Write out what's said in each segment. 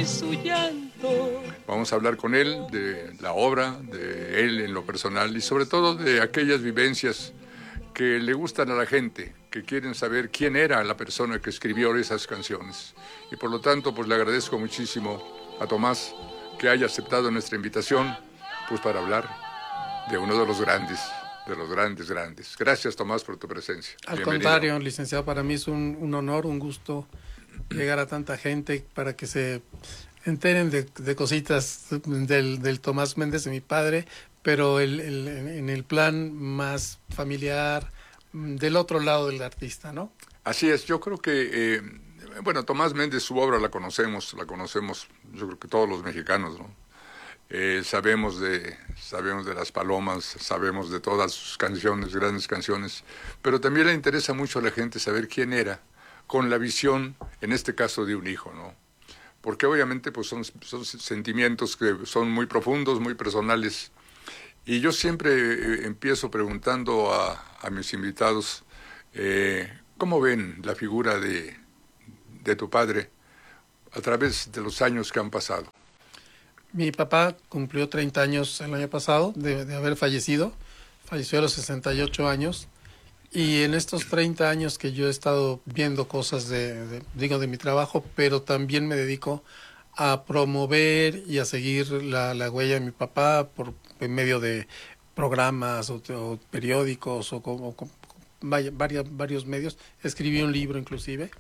su llanto. Vamos a hablar con él de la obra, de él en lo personal y sobre todo de aquellas vivencias que le gustan a la gente, que quieren saber quién era la persona que escribió esas canciones. Y por lo tanto, pues le agradezco muchísimo a Tomás que haya aceptado nuestra invitación, pues para hablar de uno de los grandes, grandes. Gracias, Tomás, por tu presencia. Al Bienvenido. contrario, licenciado, para mí es un honor, un gusto llegar a tanta gente para que se enteren de cositas del Tomás Méndez, de mi padre, pero en el plan más familiar, del otro lado del artista, ¿no? Así es, yo creo que, bueno, Tomás Méndez, su obra la conocemos, yo creo que todos los mexicanos, ¿no? Sabemos de Las Palomas, sabemos de todas sus canciones, grandes canciones, pero también le interesa mucho a la gente saber quién era, con la visión, en este caso, de un hijo, ¿no? Porque obviamente pues son sentimientos que son muy profundos, muy personales, y yo siempre empiezo preguntando a mis invitados, ¿cómo ven la figura de tu padre a través de los años que han pasado? Mi papá cumplió 30 años el año pasado de haber fallecido. Falleció a los 68 años. Y en estos 30 años que yo he estado viendo cosas de mi trabajo, pero también me dedico a promover y a seguir la huella de mi papá en medio de programas o periódicos varios medios. Escribí un libro inclusive.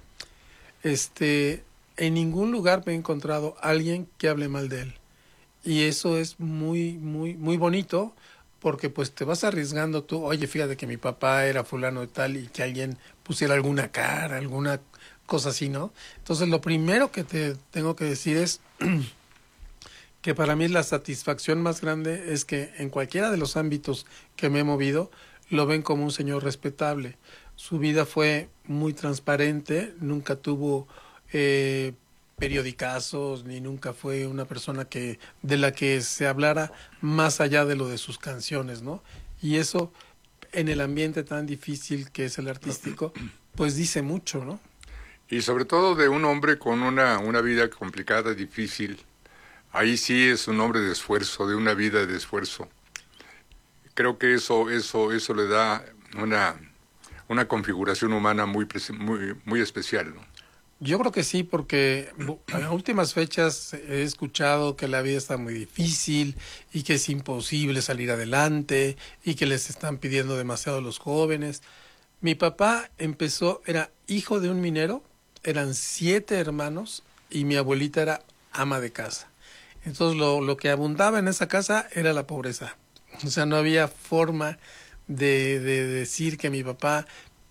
En ningún lugar me he encontrado alguien que hable mal de él. Y eso es muy, muy, muy bonito, porque pues te vas arriesgando tú, oye, fíjate que mi papá era fulano de tal, y que alguien pusiera alguna cara, alguna cosa así, ¿no? Entonces lo primero que te tengo que decir es que para mí la satisfacción más grande es que en cualquiera de los ámbitos que me he movido, lo ven como un señor respetable. Su vida fue muy transparente, nunca tuvo periodicazos, ni nunca fue una persona de la que se hablara más allá de lo de sus canciones, ¿no? Y eso, en el ambiente tan difícil que es el artístico, pues dice mucho, ¿no? Y sobre todo de un hombre con una vida complicada, difícil. Ahí sí es un hombre de esfuerzo, de una vida de esfuerzo. Creo que eso le da una configuración humana muy especial, ¿no? Yo creo que sí, porque en las últimas fechas he escuchado que la vida está muy difícil y que es imposible salir adelante y que les están pidiendo demasiado a los jóvenes. Mi papá era hijo de un minero, eran 7 hermanos y mi abuelita era ama de casa. Entonces lo que abundaba en esa casa era la pobreza. O sea, no había forma de decir que mi papá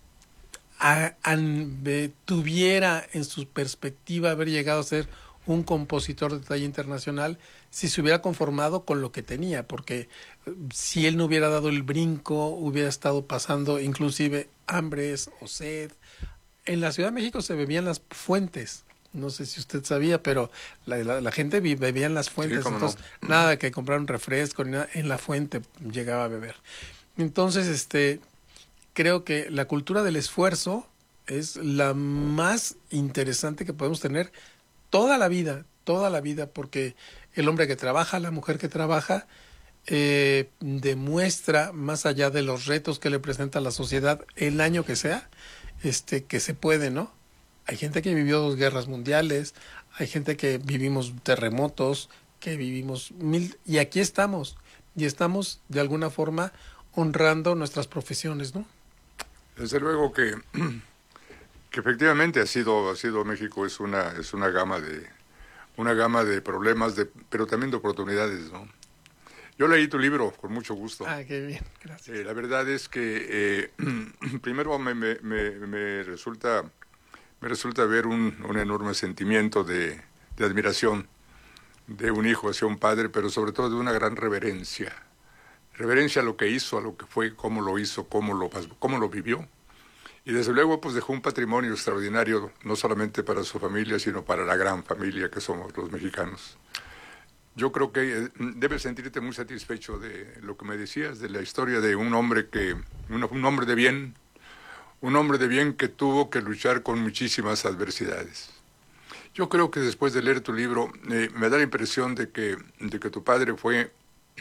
tuviera en su perspectiva haber llegado a ser un compositor de talla internacional si se hubiera conformado con lo que tenía, porque si él no hubiera dado el brinco, hubiera estado pasando inclusive hambres o sed. En la Ciudad de México se bebían las fuentes, no sé si usted sabía, pero la gente bebía en las fuentes, sí, entonces no. Nada que comprar un refresco ni nada, en la fuente llegaba a beber. Entonces, creo que la cultura del esfuerzo es la más interesante que podemos tener toda la vida, porque el hombre que trabaja, la mujer que trabaja, demuestra, más allá de los retos que le presenta la sociedad el año que sea, que se puede, ¿no? Hay gente que vivió 2 guerras mundiales, hay gente que vivimos terremotos, que vivimos y aquí estamos, y estamos de alguna forma honrando nuestras profesiones, ¿no? Desde luego que efectivamente ha sido México es una gama de problemas, pero también de oportunidades, ¿no? Yo leí tu libro con mucho gusto. Ah, qué bien, gracias. La verdad es que primero me resulta ver un enorme sentimiento de admiración de un hijo hacia un padre, pero sobre todo de una gran reverencia a lo que hizo, a lo que fue, cómo lo hizo, cómo lo vivió. Y desde luego pues dejó un patrimonio extraordinario, no solamente para su familia, sino para la gran familia que somos los mexicanos. Yo creo que debes sentirte muy satisfecho de lo que me decías, de la historia de un hombre un hombre de bien que tuvo que luchar con muchísimas adversidades. Yo creo que después de leer tu libro, me da la impresión de que tu padre fue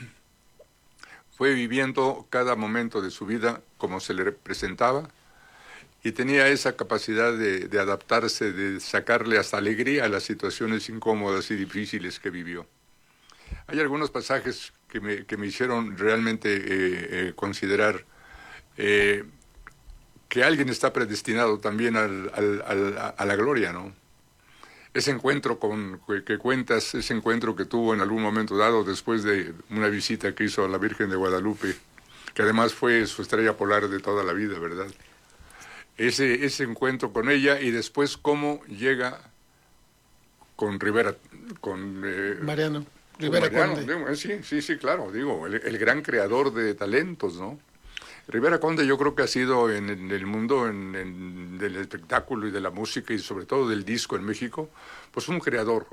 viviendo cada momento de su vida como se le presentaba y tenía esa capacidad de adaptarse, de sacarle hasta alegría a las situaciones incómodas y difíciles que vivió. Hay algunos pasajes que me hicieron realmente considerar que alguien está predestinado también a la gloria, ¿no? Ese encuentro que cuentas, ese encuentro que tuvo en algún momento dado después de una visita que hizo a la Virgen de Guadalupe, que además fue su estrella polar de toda la vida, ¿verdad? Ese encuentro con ella y después cómo llega con Rivera, con... Mariano Rivera Conde. Sí, claro, digo, el gran creador de talentos, ¿no? Rivera Conde yo creo que ha sido en el mundo del espectáculo y de la música y sobre todo del disco en México, pues un creador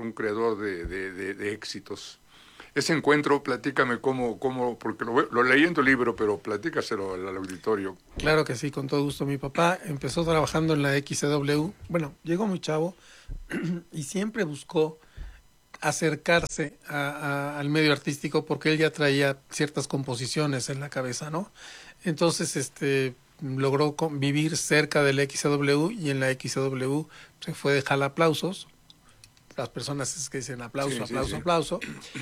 de éxitos. Ese encuentro, platícame cómo porque lo leí en tu libro, pero platícaselo al auditorio. Claro que sí, con todo gusto. Mi papá empezó trabajando en la XCW, bueno, llegó muy chavo y siempre buscó acercarse al medio artístico porque él ya traía ciertas composiciones en la cabeza, ¿no? Entonces, logró vivir cerca del XW y en la XW se fue de jalaplausos. Las personas es que dicen aplauso, aplauso.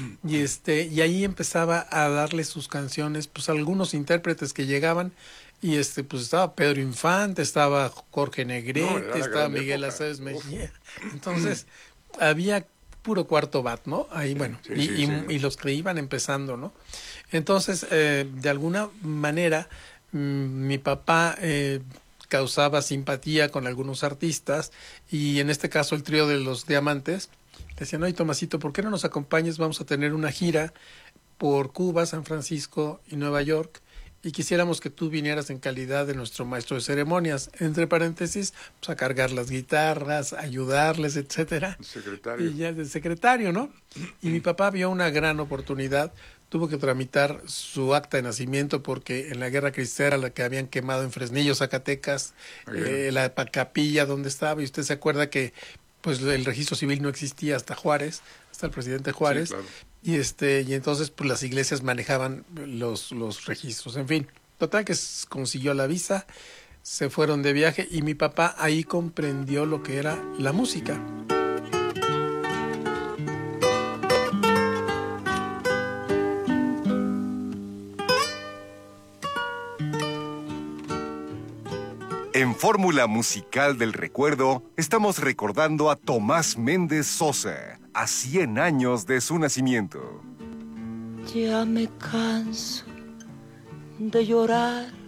Y ahí empezaba a darle sus canciones, pues a algunos intérpretes que llegaban y pues estaba Pedro Infante, estaba Jorge Negrete, estaba Miguel Aceves Mejía. Entonces, había puro cuarto bat, ¿no? Ahí, bueno, y los que iban empezando, ¿no? Entonces, de alguna manera, mi papá causaba simpatía con algunos artistas y en este caso el trío de los Diamantes decían, oye Tomasito, ¿por qué no nos acompañes? Vamos a tener una gira por Cuba, San Francisco y Nueva York y quisiéramos que tú vinieras en calidad de nuestro maestro de ceremonias, entre paréntesis, pues a cargar las guitarras, ayudarles, etcétera. Secretario. Y ya de secretario, ¿no? Y mi papá vio una gran oportunidad, tuvo que tramitar su acta de nacimiento porque en la guerra cristera, la que habían quemado en Fresnillo, Zacatecas, la capilla donde estaba, y usted se acuerda que pues el registro civil no existía hasta Juárez, hasta el presidente Juárez, sí, claro. y entonces pues las iglesias manejaban los registros, en fin. Total que consiguió la visa, se fueron de viaje y mi papá ahí comprendió lo que era la música. En Fórmula Musical del Recuerdo, estamos recordando a Tomás Méndez Sosa, a 100 años de su nacimiento. Ya me canso de llorar